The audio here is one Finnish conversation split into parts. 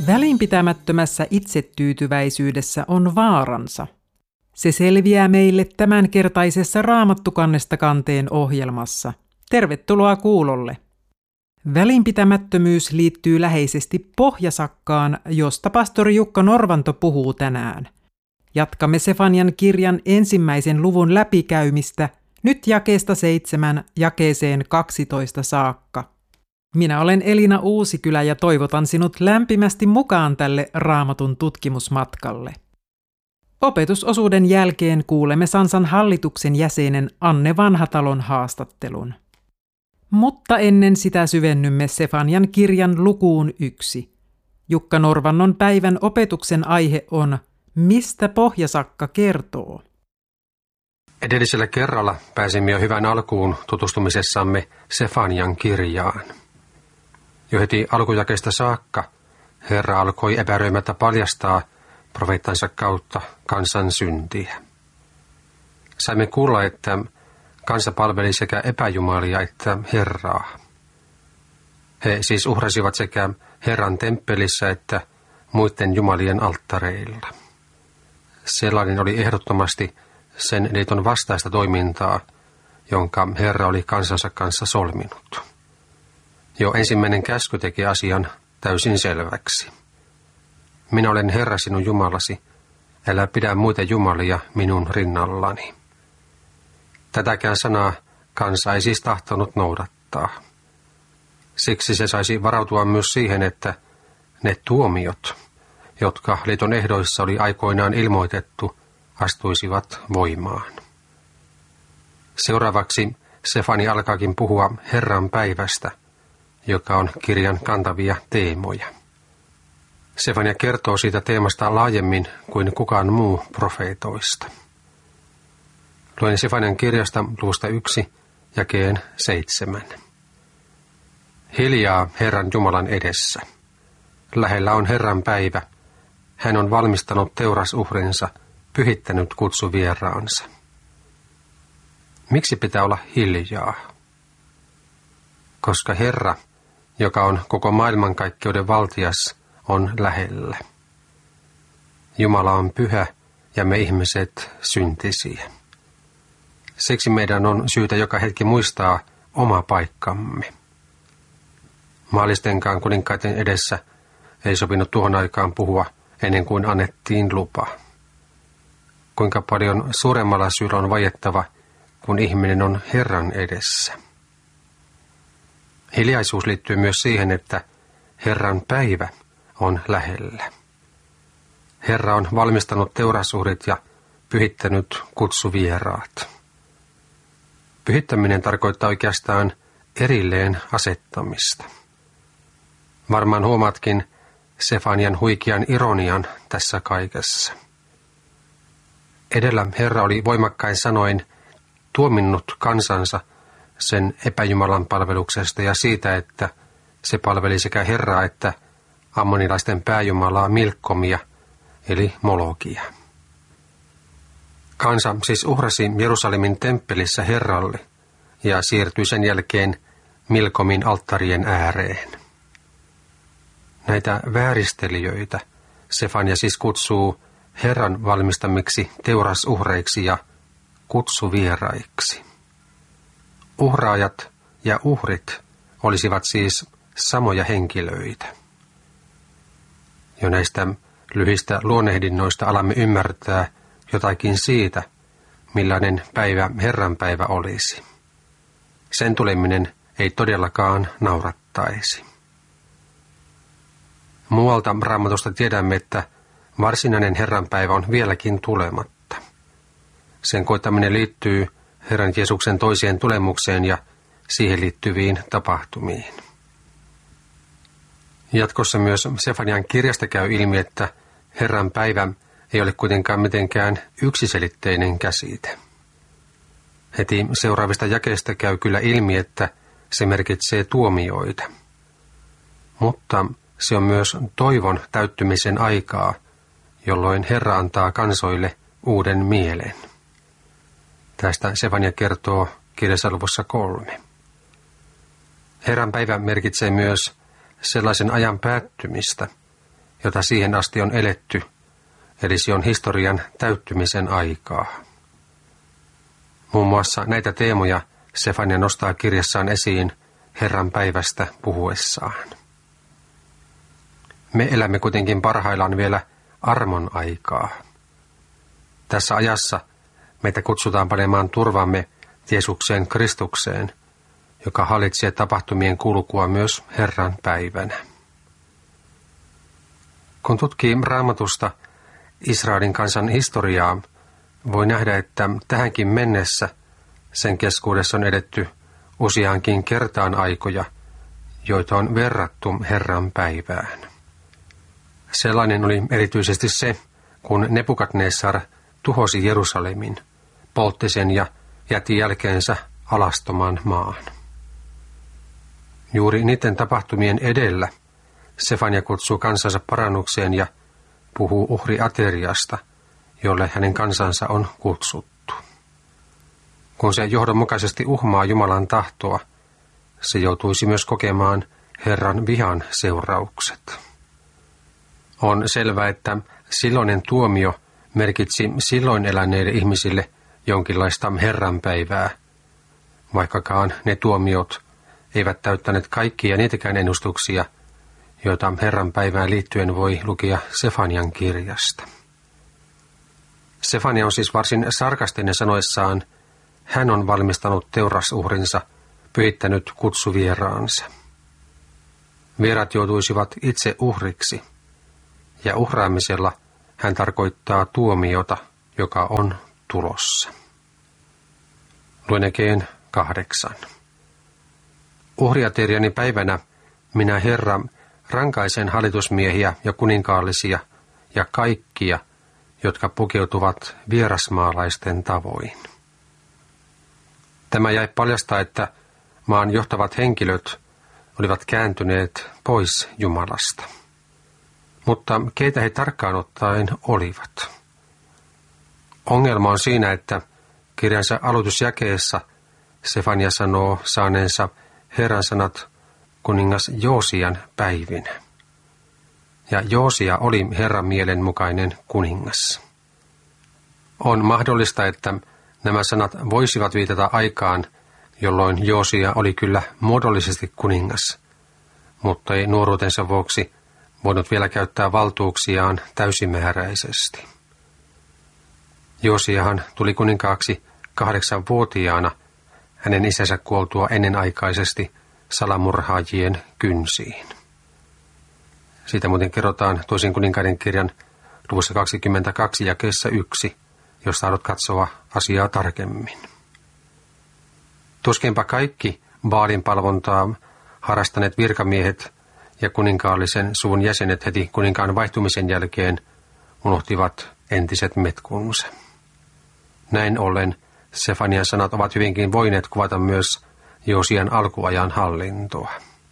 Välinpitämättömässä itsetyytyväisyydessä on vaaransa. Se selviää meille tämänkertaisessa Raamattukannesta kanteen ohjelmassa. Tervetuloa kuulolle. Välinpitämättömyys liittyy läheisesti pohjasakkaan, josta pastori Jukka Norvanto puhuu tänään. Jatkamme Sefanian kirjan 1. luvun läpikäymistä, nyt jakeesta 7 jakeeseen 12 saakka. Minä olen Elina Uusikylä ja toivotan sinut lämpimästi mukaan tälle Raamatun tutkimusmatkalle. Opetusosuuden jälkeen kuulemme Sansan hallituksen jäsenen Anne Vanhatalon haastattelun. Mutta ennen sitä syvennymme Sefanian kirjan lukuun 1. Jukka Norvannon päivän opetuksen aihe on Mistä pohjasakka kertoo? Edellisellä kerralla pääsimme jo hyvän alkuun tutustumisessamme Sefanian kirjaan. Jo heti alkujakeesta saakka Herra alkoi epäröimättä paljastaa profeettansa kautta kansan syntiä. Saimme kuulla, että kansa palveli sekä epäjumalia että Herraa. He siis uhrasivat sekä Herran temppelissä että muiden jumalien alttareilla. Sellainen oli ehdottomasti sen liiton vastaista toimintaa, jonka Herra oli kansansa kanssa solminut. Jo ensimmäinen käsky teki asian täysin selväksi. Minä olen Herra sinun Jumalasi, älä pidä muita jumalia minun rinnallani. Tätäkään sanaa kansa ei siis tahtonut noudattaa. Siksi se saisi varautua myös siihen, että ne tuomiot, jotka liiton ehdoissa oli aikoinaan ilmoitettu, astuisivat voimaan. Seuraavaksi Sefania alkaakin puhua Herran päivästä, joka on kirjan kantavia teemoja. Sefania kertoo siitä teemasta laajemmin kuin kukaan muu profeetoista. Luen Sefanian kirjasta luvusta 1, jakeen 7. Hiljaa Herran Jumalan edessä. Lähellä on Herran päivä. Hän on valmistanut teurasuhrinsa, pyhittänyt kutsuvieraansa. Miksi pitää olla hiljaa? Koska Herra, joka on koko maailmankaikkeuden valtias, on lähellä. Jumala on pyhä ja me ihmiset syntisiä. Siksi meidän on syytä joka hetki muistaa oma paikkamme. Maallistenkaan kuninkaiden edessä ei sopinut tuohon aikaan puhua ennen kuin annettiin lupa. Kuinka paljon suuremmalla syyllä on vaiettava, kun ihminen on Herran edessä. Hiljaisuus liittyy myös siihen, että Herran päivä on lähellä. Herra on valmistanut teurasuhrit ja pyhittänyt kutsuvieraat. Pyhittäminen tarkoittaa oikeastaan erilleen asettamista. Varmaan huomaatkin Sefanian huikean ironian tässä kaikessa. Edellä Herra oli voimakkain sanoin tuominnut kansansa sen epäjumalan palveluksesta ja siitä, että se palveli sekä Herraa että ammonilaisten pääjumalaa Milkkomia, eli Molokia. Kansa siis uhrasi Jerusalemin temppelissä Herralle ja siirtyi sen jälkeen Milkomin alttarien ääreen. Näitä vääristelijöitä Sefania siis kutsuu Herran valmistamiksi teurasuhreiksi ja kutsuvieraiksi. Uhraajat ja uhrit olisivat siis samoja henkilöitä. Jo näistä lyhyistä luonnehdinnoista alamme ymmärtää jotakin siitä, millainen päivä Herran päivä olisi. Sen tuleminen ei todellakaan naurattaisi. Muualta Raamatusta tiedämme, että varsinainen Herran päivä on vieläkin tulematta. Sen koittaminen liittyy Herran Jeesuksen toiseen tulemukseen ja siihen liittyviin tapahtumiin. Jatkossa myös Sefanian kirjasta käy ilmi, että Herran päivä ei ole kuitenkaan mitenkään yksiselitteinen käsite. Heti seuraavista jakeista käy kyllä ilmi, että se merkitsee tuomioita. Mutta se on myös toivon täyttymisen aikaa, jolloin Herra antaa kansoille uuden mielen. Tästä Sefania kertoo kirjassa luvussa 3. Herran päivä merkitsee myös sellaisen ajan päättymistä, jota siihen asti on eletty, eli se on historian täyttymisen aikaa. Muun muassa näitä teemoja Sefania nostaa kirjassaan esiin Herran päivästä puhuessaan. Me elämme kuitenkin parhaillaan vielä armon aikaa. Tässä ajassa meitä kutsutaan panemaan turvamme Jeesukseen Kristukseen, joka hallitsee tapahtumien kulkua myös Herran päivänä. Kun tutkii Raamatusta Israelin kansan historiaa, voi nähdä, että tähänkin mennessä sen keskuudessa on edetty useaankin kertaan aikoja, joita on verrattu Herran päivään. Sellainen oli erityisesti se, kun Nebukadnessar tuhosi Jerusalemin, poltti sen ja jätti jälkeensä alastoman maan. Juuri niiden tapahtumien edellä Sefania kutsuu kansansa parannukseen ja puhuu uhriateriasta, jolle hänen kansansa on kutsuttu. Kun se johdonmukaisesti uhmaa Jumalan tahtoa, se joutuisi myös kokemaan Herran vihan seuraukset. On selvää, että silloinen tuomio merkitsi silloin eläneille ihmisille jonkinlaista Herran päivää, vaikkakaan ne tuomiot eivät täyttäneet kaikkia niitäkään ennustuksia, joita Herran päivään liittyen voi lukea Sefanian kirjasta. Sefania on siis varsin sarkastinen sanoessaan, hän on valmistanut teurasuhrinsa, pyhittänyt kutsuvieraansa. Vieraat joutuisivat itse uhriksi, ja uhraamisella hän tarkoittaa tuomiota, joka on tulossa. Luen Jakeen 8. Uhriateriani päivänä minä, Herra, rankaisen hallitusmiehiä ja kuninkaallisia ja kaikkia, jotka pukeutuvat vierasmaalaisten tavoin. Tämä jäi paljastaa, että maan johtavat henkilöt olivat kääntyneet pois Jumalasta. Mutta keitä he tarkkaan ottaen olivat? Ongelma on siinä, että kirjansa aloitusjakeessa Sefania sanoo saaneensa Herran sanat kuningas Joosian päivinä. Ja Joosia oli Herran mielen mukainen kuningas. On mahdollista, että nämä sanat voisivat viitata aikaan, jolloin Joosia oli kyllä muodollisesti kuningas, mutta ei nuoruutensa vuoksi voinut vielä käyttää valtuuksiaan täysimääräisesti. Joosiahan tuli kuninkaaksi 8-vuotiaana hänen isänsä kuoltua ennenaikaisesti salamurhaajien kynsiin. Siitä muuten kerrotaan toisen kuninkaiden kirjan luvussa 22 jakeessa 1, jos tahdot katsoa asiaa tarkemmin. Tuskinpa kaikki Baalin palvontaa harrastaneet virkamiehet ja kuninkaallisen suvun jäsenet heti kuninkaan vaihtumisen jälkeen unohtivat entiset metkunsa. Näin ollen Sefanian sanat ovat hyvinkin voineet kuvata myös Joosian alkuajan hallintoa.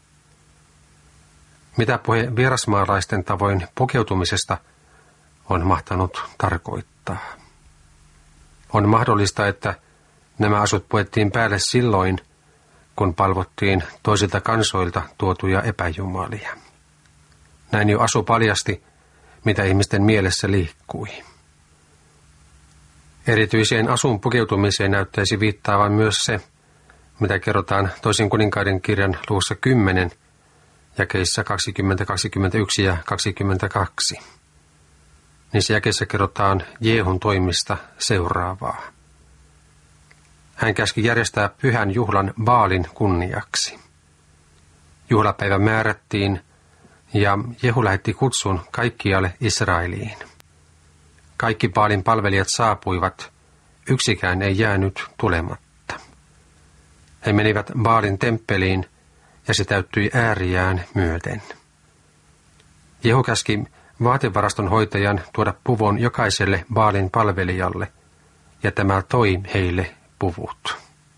Mitä puhe vierasmaalaisten tavoin pukeutumisesta on mahtanut tarkoittaa? On mahdollista, että nämä asut puettiin päälle silloin, kun palvottiin toisilta kansoilta tuotuja epäjumalia. Näin jo asu paljasti, mitä ihmisten mielessä liikkui. Erityiseen asun pukeutumiseen näyttäisi viittaavan myös se, mitä kerrotaan toisen kuninkaiden kirjan luvussa 10, jakeissa 20, 21 ja 22. Niissä jakeissa kerrotaan Jeehun toimista seuraavaa. Hän käski järjestää pyhän juhlan Baalin kunniaksi. Juhlapäivä määrättiin ja Jehu lähetti kutsun kaikkialle Israeliin. Kaikki Baalin palvelijat saapuivat, yksikään ei jäänyt tulematta. He menivät Baalin temppeliin ja se täyttyi ääriään myöten. Jehu käski vaatevaraston hoitajan tuoda puvun jokaiselle Baalin palvelijalle, ja tämä toi heille puvut.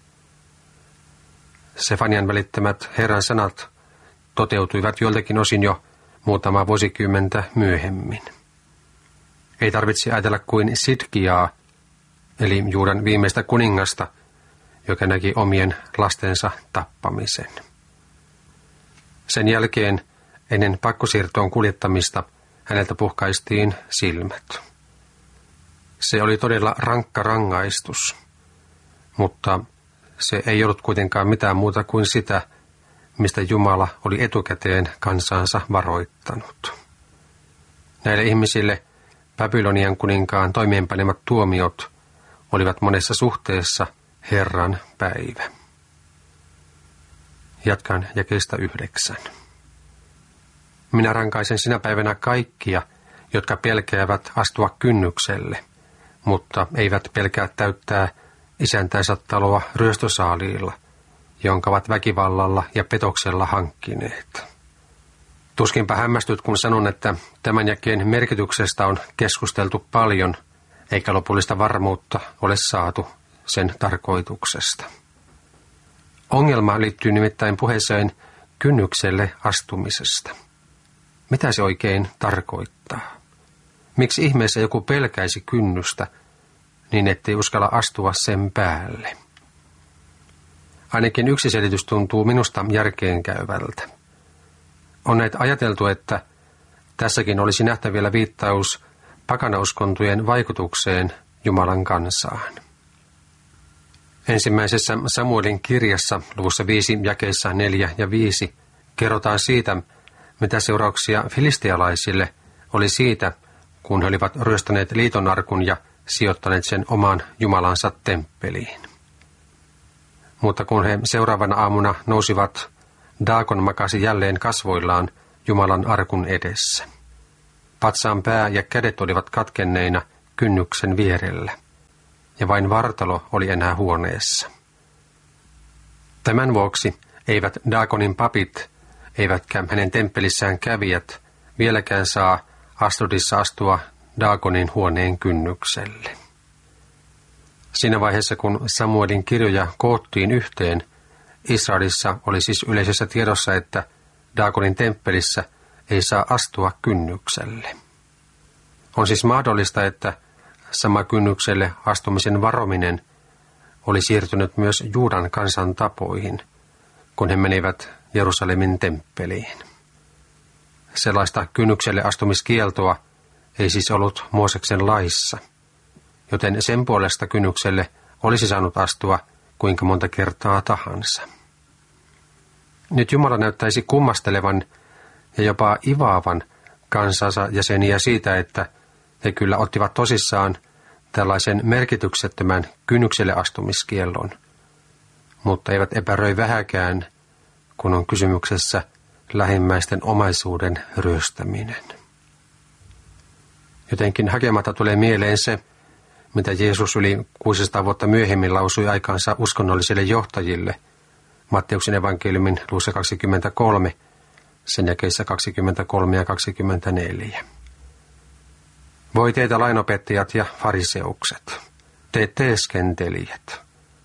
Sefanian välittämät Herran sanat toteutuivat joiltakin osin jo muutama vuosikymmentä myöhemmin. Ei tarvitse ajatella kuin Sidkiaa, eli Juudan viimeistä kuningasta, joka näki omien lastensa tappamisen. Sen jälkeen, ennen pakkosiirtoon kuljettamista, häneltä puhkaistiin silmät. Se oli todella rankka rangaistus, mutta se ei ollut kuitenkaan mitään muuta kuin sitä, mistä Jumala oli etukäteen kansansa varoittanut. Näille ihmisille Babylonian kuninkaan toimeenpanemat tuomiot olivat monessa suhteessa Herran päivä. Jatkan jakeesta 9. Minä rankaisen sinä päivänä kaikkia, jotka pelkäävät astua kynnykselle, mutta eivät pelkää täyttää isäntänsä taloa ryöstösaaliilla, jonka ovat väkivallalla ja petoksella hankkineet. Tuskinpä hämmästyt, kun sanon, että tämän jakeen merkityksestä on keskusteltu paljon, eikä lopullista varmuutta ole saatu sen tarkoituksesta. Ongelma liittyy nimittäin puheeseen kynnykselle astumisesta. Mitä se oikein tarkoittaa? Miksi ihmeessä joku pelkäisi kynnystä niin, ettei uskalla astua sen päälle? Ainakin yksi selitys tuntuu minusta järkeenkäyvältä. On näitä ajateltu, että tässäkin olisi nähtävillä viittaus pakanauskontojen vaikutukseen Jumalan kansaan. Ensimmäisessä Samuelin kirjassa luvussa 5 jakeissa 4 ja 5 kerrotaan siitä, mitä seurauksia filistealaisille oli siitä, kun he olivat ryöstäneet liitonarkun ja sijoittaneet sen omaan Jumalansa temppeliin. Mutta kun he seuraavana aamuna nousivat, Dagon makasi jälleen kasvoillaan Jumalan arkun edessä. Patsaan pää ja kädet olivat katkenneina kynnyksen vierellä, ja vain vartalo oli enää huoneessa. Tämän vuoksi eivät Dagonin papit, eivätkä hänen temppelissään kävijät vieläkään saa Ashdodissa astua Dagonin huoneen kynnykselle. Siinä vaiheessa, kun Samuelin kirjoja koottiin yhteen, Israelissa oli siis yleisessä tiedossa, että Dagonin temppelissä ei saa astua kynnykselle. On siis mahdollista, että sama kynnykselle astumisen varominen oli siirtynyt myös Juudan kansan tapoihin, kun he menivät Jerusalemin temppeliin. Sellaista kynnykselle astumiskieltoa ei siis ollut Mooseksen laissa, joten sen puolesta kynnykselle olisi saanut astua kuinka monta kertaa tahansa. Nyt Jumala näyttäisi kummastelevan ja jopa ivaavan kansansa jäseniä siitä, että he kyllä ottivat tosissaan tällaisen merkityksettömän kynnykselle astumiskiellon, mutta eivät epäröi vähäkään, kun on kysymyksessä lähimmäisten omaisuuden ryöstäminen. Jotenkin hakematta tulee mieleen se, mitä Jeesus yli 600 vuotta myöhemmin lausui aikaansa uskonnollisille johtajille Matteuksen evankeliumin luvussa 23, sen jakeissa 23 ja 24. Voi teitä lainopettajat ja fariseukset, te teeskentelijät.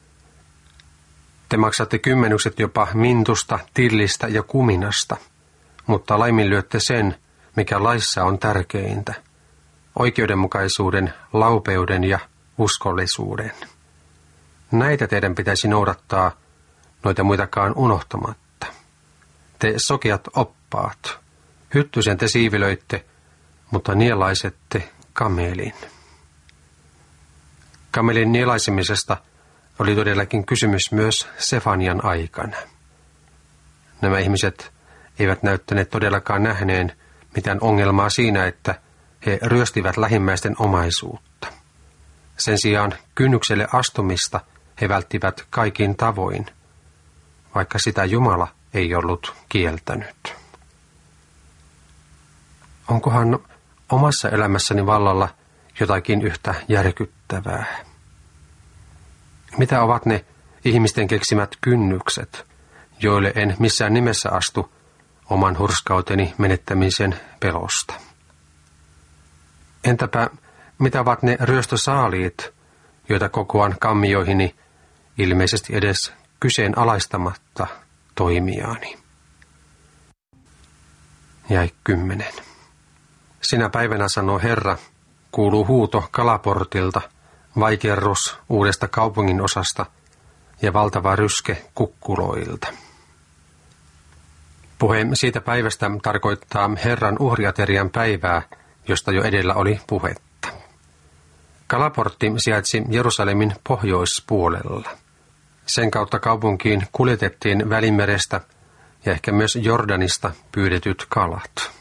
Te maksatte kymmenykset jopa mintusta, tillistä ja kuminasta, mutta laiminlyötte sen, mikä laissa on tärkeintä, oikeudenmukaisuuden, laupeuden ja uskollisuuden. Näitä teidän pitäisi noudattaa, noita muitakaan unohtamatta. Te sokeat oppaat, hyttysen te siivilöitte, mutta nielaisette kamelin. Kamelin nielaisemisesta oli todellakin kysymys myös Sefanian aikana. Nämä ihmiset eivät näyttäneet todellakaan nähneen mitään ongelmaa siinä, että he ryöstivät lähimmäisten omaisuutta. Sen sijaan kynnykselle astumista he välttivät kaikin tavoin, vaikka sitä Jumala ei ollut kieltänyt. Onkohan omassa elämässäni vallalla jotakin yhtä järkyttävää? Mitä ovat ne ihmisten keksimät kynnykset, joille en missään nimessä astu oman hurskauteni menettämisen pelosta? Entäpä mitä ovat ne ryöstösaaliit, joita kokoan kammioihini ilmeisesti edes kyseenalaistamatta toimiaani? Jäi 10. Sinä päivänä sanoo Herra, kuuluu huuto kalaportilta, vaikerrus uudesta kaupungin osasta ja valtava ryske kukkuloilta. Puhe siitä päivästä tarkoittaa Herran uhriaterian päivää, josta jo edellä oli puhetta. Kalaportti sijaitsi Jerusalemin pohjoispuolella. Sen kautta kaupunkiin kuljetettiin Välimerestä ja ehkä myös Jordanista pyydetyt kalat.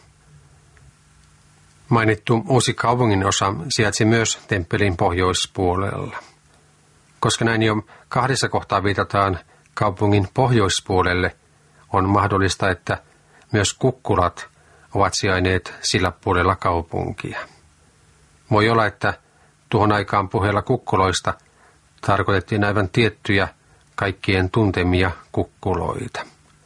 Mainittu uusi kaupunginosa sijaitsi myös temppelin pohjoispuolella. Koska näin jo kahdessa kohtaa viitataan kaupungin pohjoispuolelle, on mahdollista, että myös kukkulat ovat sijainneet sillä puolella kaupunkia. Voi olla, että tuohon aikaan puheella kukkuloista tarkoitettiin aivan tiettyjä kaikkien tuntemia kukkuloita.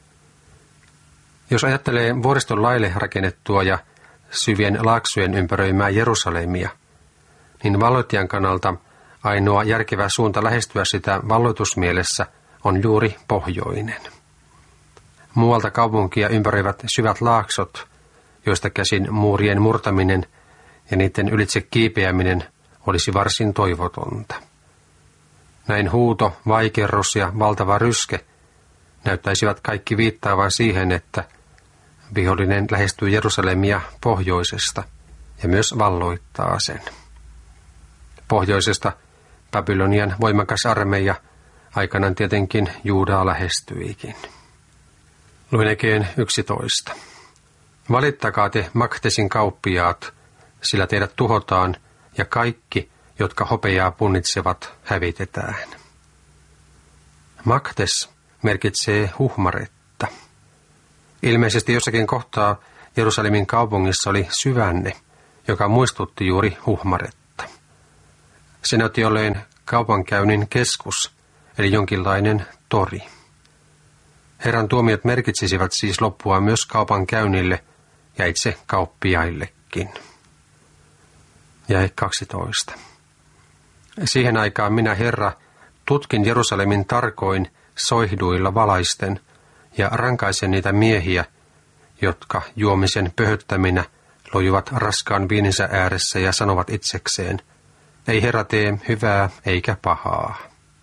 Jos ajattelee vuoriston laille rakennettua ja syvien laaksojen ympäröimää Jerusalemia, niin valloittajan kannalta ainoa järkevä suunta lähestyä sitä valloitusmielessä on juuri pohjoinen. Muualta kaupunkia ympäröivät syvät laaksot, joista käsin muurien murtaminen ja niiden ylitse kiipeäminen olisi varsin toivotonta. Näin huuto, vaikerrus ja valtava ryske näyttäisivät kaikki viittaavan siihen, että vihollinen lähestyy Jerusalemia pohjoisesta ja myös valloittaa sen. Pohjoisesta Babylonian voimakas armeija aikanaan tietenkin Juudaa lähestyikin. Luen Ekeen 11. Valittakaa te Maktesin kauppiaat, sillä teidät tuhotaan, ja kaikki, jotka hopeaa punnitsevat, hävitetään. Maktes merkitsee huhmaretta. Ilmeisesti jossakin kohtaa Jerusalemin kaupungissa oli syvänne, joka muistutti juuri huhmaretta. Se näytti olleen kaupankäynnin keskus, eli jonkinlainen tori. Herran tuomiot merkitsisivät siis loppua myös kaupankäynnille ja itse kauppiaillekin. Jae 12. Siihen aikaan minä, Herra, tutkin Jerusalemin tarkoin soihduilla valaisten ja rankaisen niitä miehiä, jotka juomisen pöhöttäminä lojuvat raskaan viininsä ääressä ja sanovat itsekseen, ei Herra tee hyvää eikä pahaa.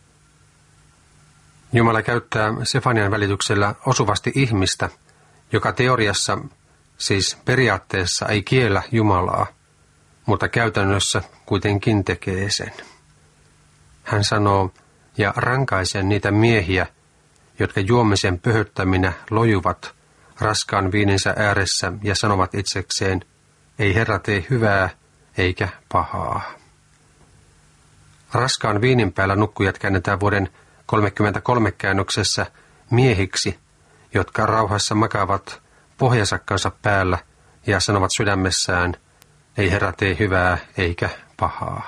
Jumala käyttää Sefanian välityksellä osuvasti ihmistä, joka teoriassa, siis periaatteessa ei kiellä Jumalaa, mutta käytännössä kuitenkin tekee sen. Hän sanoo, ja rankaisen niitä miehiä, jotka juomisen pöhöttäminä lojuvat raskaan viininsä ääressä ja sanovat itsekseen, ei Herra tee hyvää eikä pahaa. Raskaan viinin päällä nukkujat käännetään vuoden 33 käännöksessä miehiksi, jotka rauhassa makaavat pohjasakkansa päällä ja sanovat sydämessään, ei Herra tee hyvää eikä pahaa.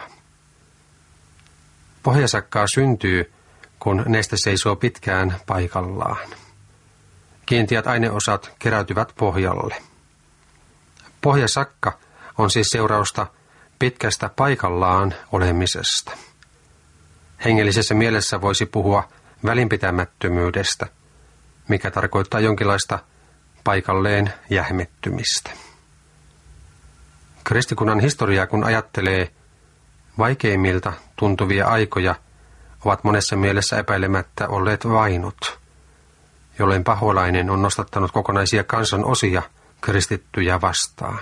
Pohjasakkaa syntyy, kun neste seisoo pitkään paikallaan. Kiinteät aineosat keräytyvät pohjalle. Pohjasakka on siis seurausta pitkästä paikallaan olemisesta. Hengellisessä mielessä voisi puhua välinpitämättömyydestä, mikä tarkoittaa jonkinlaista paikalleen jähmettymistä. Kristikunnan historiaa kun ajattelee, vaikeimmilta tuntuvia aikoja ovat monessa mielessä epäilemättä olleet vainot, jolloin paholainen on nostattanut kokonaisia kansan osia kristittyjä vastaan.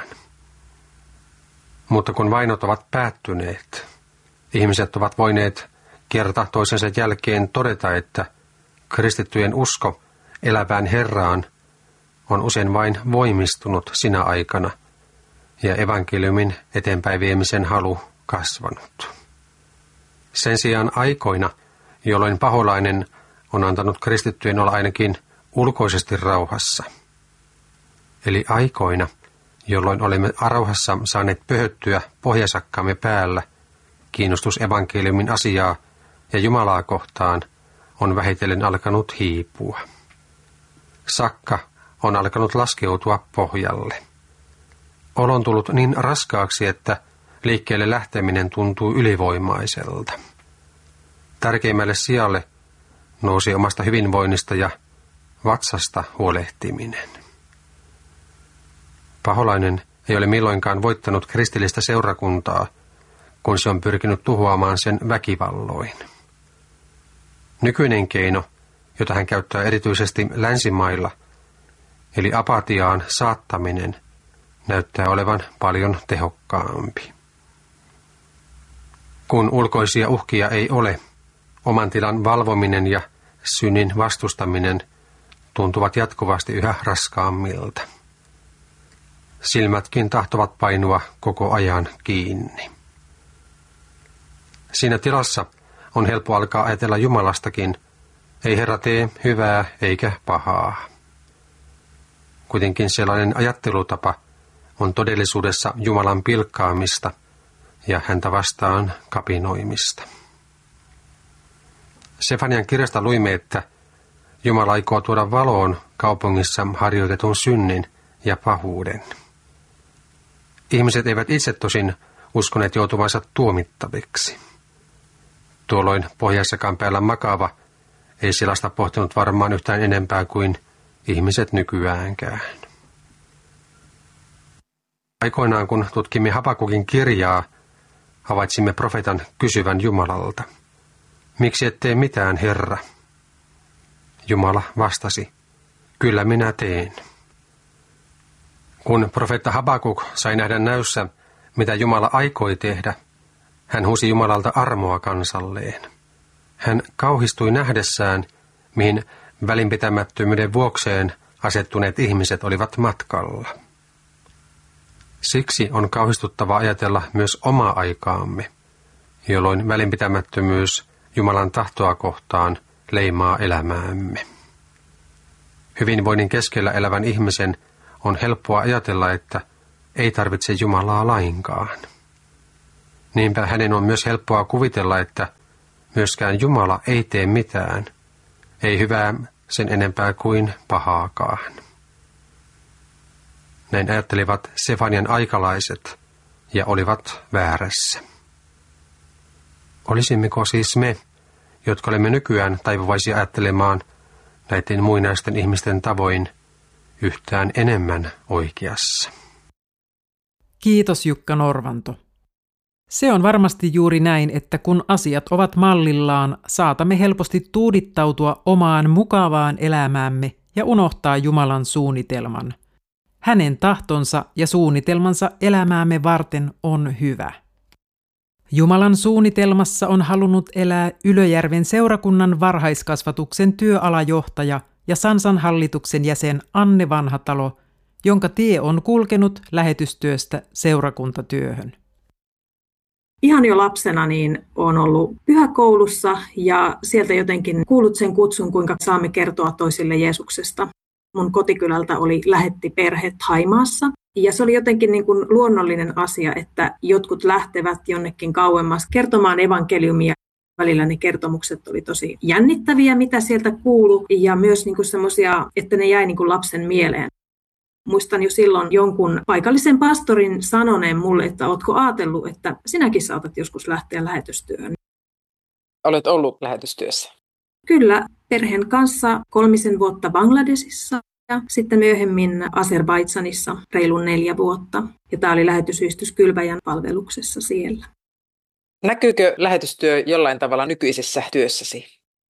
Mutta kun vainot ovat päättyneet, ihmiset ovat voineet kerta toisensa jälkeen todeta, että kristittyjen usko elävään Herraan on usein vain voimistunut sinä aikana ja evankeliumin eteenpäin viemisen halu kasvanut. Sen sijaan aikoina, jolloin paholainen on antanut kristittyjen olla ainakin ulkoisesti rauhassa, eli aikoina, jolloin olemme rauhassa saaneet pöhöttyä pohjasakkamme päällä, kiinnostus evankeliumin asiaa ja Jumalaa kohtaan on vähitellen alkanut hiipua. Sakka on alkanut laskeutua pohjalle. Olo on tullut niin raskaaksi, että liikkeelle lähteminen tuntuu ylivoimaiselta. Tärkeimmälle sijalle nousi omasta hyvinvoinnista ja vatsasta huolehtiminen. Paholainen ei ole milloinkaan voittanut kristillistä seurakuntaa, kun se on pyrkinyt tuhoamaan sen väkivalloin. Nykyinen keino, jota hän käyttää erityisesti länsimailla, eli apatiaan saattaminen, näyttää olevan paljon tehokkaampi. Kun ulkoisia uhkia ei ole, oman tilan valvominen ja synnin vastustaminen tuntuvat jatkuvasti yhä raskaammilta. Silmätkin tahtovat painua koko ajan kiinni. Siinä tilassa on helppo alkaa ajatella Jumalastakin, ei Herra tee hyvää eikä pahaa. Kuitenkin sellainen ajattelutapa on todellisuudessa Jumalan pilkkaamista ja häntä vastaan kapinoimista. Sefanian kirjasta luimme, että Jumala aikoo tuoda valoon kaupungissa harjoitetun synnin ja pahuuden. Ihmiset eivät itse tosin uskoneet joutuvansa tuomittaviksi. Tuolloin pohjassakaan päällä makaava ei sellaista pohtinut varmaan yhtään enempää kuin ihmiset nykyäänkään. Aikoinaan kun tutkimme Habakukin kirjaa, havaitsimme profeetan kysyvän Jumalalta: "Miksi et tee mitään, Herra?" Jumala vastasi: "Kyllä minä teen." Kun profeetta Habakuk sai nähdä näyssä, mitä Jumala aikoi tehdä, hän huusi Jumalalta armoa kansalleen. Hän kauhistui nähdessään, mihin välinpitämättömyyden vuokseen asettuneet ihmiset olivat matkalla. Siksi on kauhistuttava ajatella myös omaa aikaamme, jolloin välinpitämättömyys Jumalan tahtoa kohtaan leimaa elämäämme. Hyvinvoinnin keskellä elävän ihmisen on helppoa ajatella, että ei tarvitse Jumalaa lainkaan. Niinpä hänen on myös helppoa kuvitella, että myöskään Jumala ei tee mitään, ei hyvää sen enempää kuin pahaakaan. Näin ajattelivat Sefanian aikalaiset ja olivat väärässä. Olisimmeko siis me, jotka olemme nykyään taipuvaisia ajattelemaan näiden muinaisten ihmisten tavoin, yhtään enemmän oikeassa? Kiitos Jukka Norvanto. Se on varmasti juuri näin, että kun asiat ovat mallillaan, saatamme helposti tuudittautua omaan mukavaan elämäämme ja unohtaa Jumalan suunnitelman. Hänen tahtonsa ja suunnitelmansa elämäämme varten on hyvä. Jumalan suunnitelmassa on halunnut elää Ylöjärven seurakunnan varhaiskasvatuksen työalajohtaja ja Sansan hallituksen jäsen Anne Vanhatalo, jonka tie on kulkenut lähetystyöstä seurakuntatyöhön. Ihan jo lapsena niin olen ollut pyhäkoulussa ja sieltä jotenkin kuullut sen kutsun, kuinka saamme kertoa toisille Jeesuksesta. Mun kotikylältä oli lähetti-perhe Thaimaassa ja se oli jotenkin niin kuin luonnollinen asia, että jotkut lähtevät jonnekin kauemmas kertomaan evankeliumia. Välillä ne kertomukset oli tosi jännittäviä, mitä sieltä kuului ja myös niin kuin semmoisia, että ne jäi niin kuin lapsen mieleen. Muistan jo silloin jonkun paikallisen pastorin sanoneen mulle, että ootko ajatellut, että sinäkin saatat joskus lähteä lähetystyöhön. Olet ollut lähetystyössä? Kyllä, perheen kanssa 3 vuotta Bangladesissa ja sitten myöhemmin Azerbaidžanissa reilun 4 vuotta. Ja tämä oli lähetysyhdistys Kylväjän palveluksessa siellä. Näkyykö lähetystyö jollain tavalla nykyisessä työssäsi?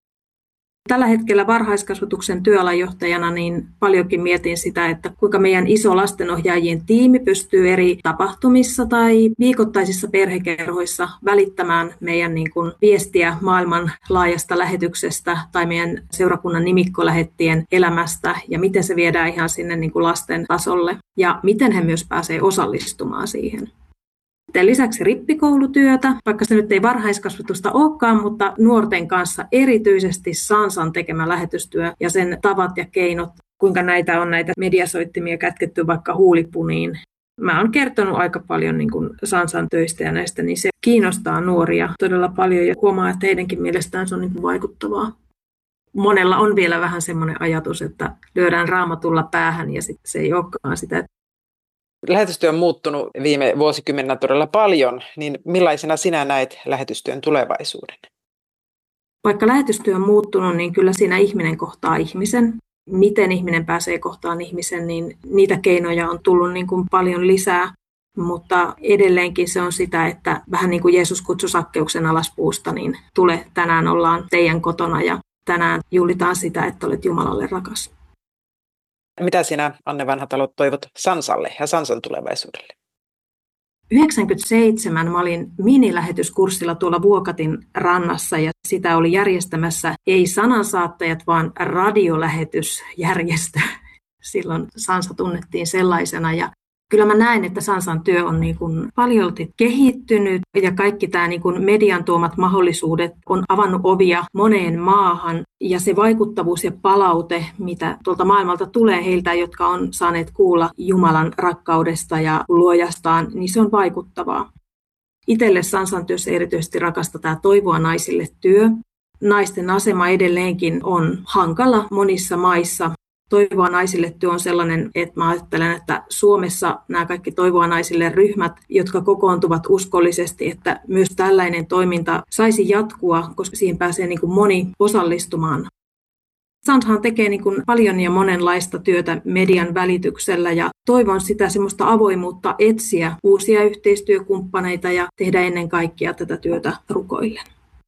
Tällä hetkellä varhaiskasvatuksen työalajohtajana niin paljonkin mietin sitä, että kuinka meidän iso lastenohjaajien tiimi pystyy eri tapahtumissa tai viikoittaisissa perhekerhoissa välittämään meidän niin kuin viestiä maailman laajasta lähetyksestä tai meidän seurakunnan nimikkolähettien elämästä ja miten se viedään ihan sinne niin kuin lasten tasolle ja miten he myös pääsee osallistumaan siihen. Lisäksi rippikoulutyötä, vaikka se nyt ei varhaiskasvatusta olekaan, mutta nuorten kanssa erityisesti Sansan tekemä lähetystyö ja sen tavat ja keinot, kuinka näitä on näitä mediasoittimia kätketty vaikka huulipuniin. Mä oon kertonut aika paljon niin kuin Sansan töistä ja näistä, niin se kiinnostaa nuoria todella paljon ja huomaa, että heidänkin mielestään se on niin kuin vaikuttavaa. Monella on vielä vähän semmoinen ajatus, että lyödään Raamatulla päähän ja sitten se ei olekaan sitä. Lähetystyö on muuttunut viime vuosikymmenellä todella paljon, niin millaisena sinä näet lähetystyön tulevaisuuden? Vaikka lähetystyö on muuttunut, niin kyllä siinä ihminen kohtaa ihmisen. Miten ihminen pääsee kohtaan ihmisen, niin niitä keinoja on tullut niin kuin paljon lisää. Mutta edelleenkin se on sitä, että vähän niin kuin Jeesus kutsui Sakkeuksen alaspuusta, niin tule tänään ollaan teidän kotona ja tänään juhlitaan sitä, että olet Jumalalle rakas. Mitä sinä, Anne Vanhatalo, toivot Sansalle ja Sansan tulevaisuudelle? 1997 mä olin minilähetyskurssilla tuolla Vuokatin rannassa ja sitä oli järjestämässä ei sanansaattajat, vaan radiolähetysjärjestö. Silloin Sansa tunnettiin sellaisena ja kyllä mä näen, että Sansan työ on niin kuin paljolti kehittynyt ja kaikki tämä niin kuin median tuomat mahdollisuudet on avannut ovia moneen maahan. Ja se vaikuttavuus ja palaute, mitä tuolta maailmalta tulee heiltä, jotka on saaneet kuulla Jumalan rakkaudesta ja luojastaan, niin se on vaikuttavaa. Itselle Sansan työssä erityisesti rakasta tämä Toivoa naisille -työ. Naisten asema edelleenkin on hankala monissa maissa. Toivoa naisille -työ on sellainen, että mä ajattelen, että Suomessa nämä kaikki Toivoa naisille -ryhmät, jotka kokoontuvat uskollisesti, että myös tällainen toiminta saisi jatkua, koska siihen pääsee niin kuin moni osallistumaan. Sansahan tekee niin kuin paljon ja monenlaista työtä median välityksellä ja toivon sitä semmoista avoimuutta etsiä uusia yhteistyökumppaneita ja tehdä ennen kaikkea tätä työtä rukoillen.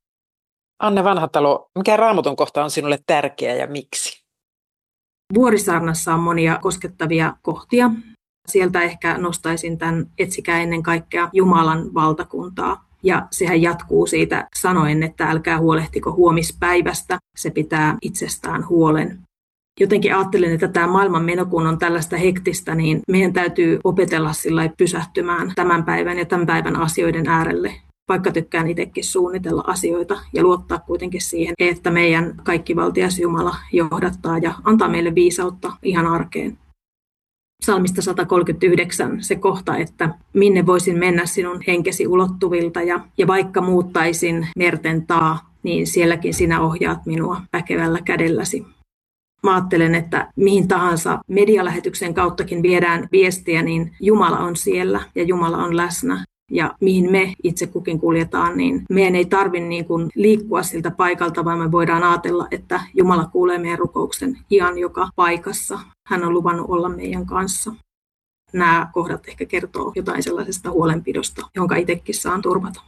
Anne Vanhatalo, mikä Raamatun kohta on sinulle tärkeä ja miksi? Vuorisaarnassa on monia koskettavia kohtia. Sieltä ehkä nostaisin tämän etsikää ennen kaikkea Jumalan valtakuntaa. Ja sehän jatkuu siitä sanoen, että älkää huolehtiko huomispäivästä, se pitää itsestään huolen. Jotenkin ajattelen, että tämä maailman meno, kun on tällaista hektistä, niin meidän täytyy opetella sillä lailla pysähtymään tämän päivän ja tämän päivän asioiden äärelle. Vaikka tykkään itsekin suunnitella asioita ja luottaa kuitenkin siihen, että meidän kaikkivaltias Jumala johdattaa ja antaa meille viisautta ihan arkeen. Psalmista 139 se kohta, että minne voisin mennä sinun henkesi ulottuvilta ja vaikka muuttaisin merten taa, niin sielläkin sinä ohjaat minua väkevällä kädelläsi. Mä ajattelen, että mihin tahansa medialähetyksen kauttakin viedään viestiä, niin Jumala on siellä ja Jumala on läsnä. Ja mihin me itse kukin kuljetaan, niin meidän ei tarvitse niin kuin liikkua siltä paikalta, vaan me voidaan ajatella, että Jumala kuulee meidän rukouksen ihan joka paikassa. Hän on luvannut olla meidän kanssa. Nämä kohdat ehkä kertoo jotain sellaisesta huolenpidosta, jonka itsekin saan turvata.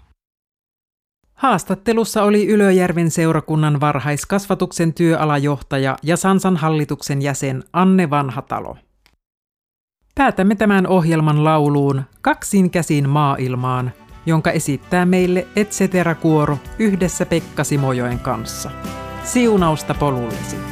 Haastattelussa oli Ylöjärven seurakunnan varhaiskasvatuksen työalajohtaja ja Sansan hallituksen jäsen Anne Vanhatalo. Päätämme tämän ohjelman lauluun Kaksin käsin maailmaan, jonka esittää meille Et cetera -kuoro yhdessä Pekka Simojoen kanssa. Siunausta polullesi!